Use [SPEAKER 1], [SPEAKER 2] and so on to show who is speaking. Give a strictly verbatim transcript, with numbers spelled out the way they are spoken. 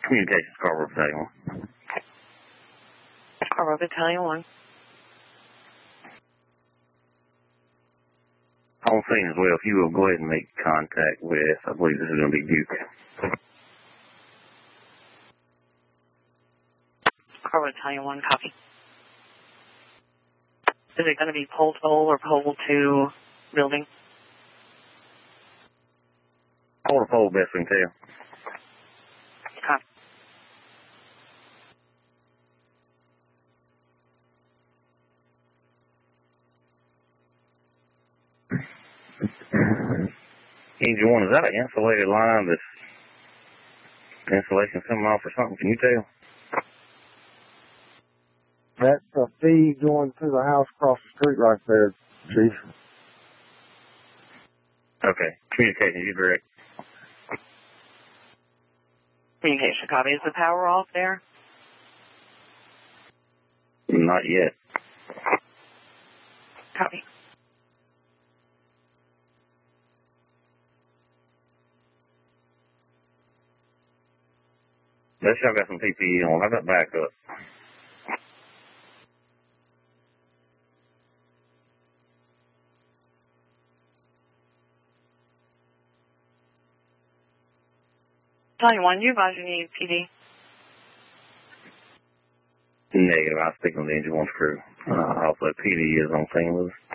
[SPEAKER 1] Communications, Carver Battalion one.
[SPEAKER 2] Carver Battalion one.
[SPEAKER 1] On scene as well, if you will go ahead and make contact with, I believe this is going to be Duke.
[SPEAKER 2] Carver Battalion one, copy. Is it going to be pole to pole or pole to building?
[SPEAKER 1] Pole to pole, best we can tell.
[SPEAKER 2] Copy.
[SPEAKER 1] Engine one, is that an insulated line that's insulation coming off or something? Can you tell?
[SPEAKER 3] That's a feed going to the house across the street right there, Chief.
[SPEAKER 1] Okay. Communications, you're direct.
[SPEAKER 2] Communication, copy. Is the power off there?
[SPEAKER 1] Not yet.
[SPEAKER 2] Copy.
[SPEAKER 1] Let's y'all got some P P E on. How about back up?
[SPEAKER 2] Battalion one, you advise you need P D?
[SPEAKER 1] Negative. I was speaking with the Engine one's crew. Uh, also, P D is on scene with us.